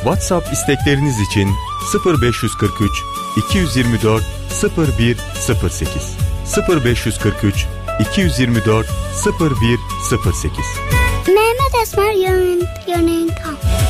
WhatsApp istekleriniz için 0543 224 0108 0543 224 0108. Mehmet Esmer Yanıntı.